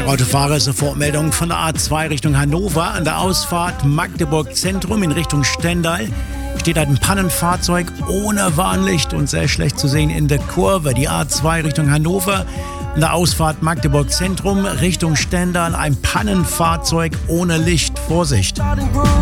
Autofahrer, Sofortmeldung von der A2 Richtung Hannover. An der Ausfahrt Magdeburg Zentrum in Richtung Stendal steht ein Pannenfahrzeug ohne Warnlicht und sehr schlecht zu sehen in der Kurve. Die A2 Richtung Hannover. An der Ausfahrt Magdeburg Zentrum Richtung Stendal ein Pannenfahrzeug ohne Licht. Vorsicht!